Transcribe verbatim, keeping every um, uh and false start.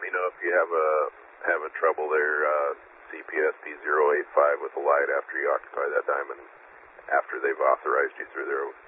me know if you have a having trouble there, uh, C P S P zero eight five with the light after you occupy that diamond, after they've authorized you through their